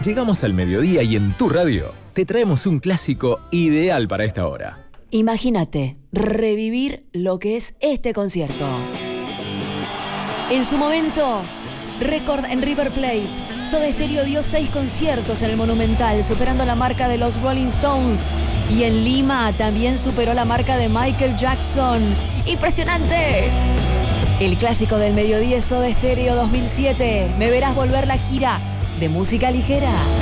Llegamos al mediodía y en tu radio te traemos un clásico ideal para esta hora. Imagínate revivir lo que es este concierto. En su momento, récord en River Plate. Soda Stereo dio 6 conciertos en el Monumental, superando la marca de los Rolling Stones. Y en Lima también superó la marca de Michael Jackson. ¡Impresionante! El clásico del mediodía es Soda Stereo 2007. Me verás volver la gira de música ligera.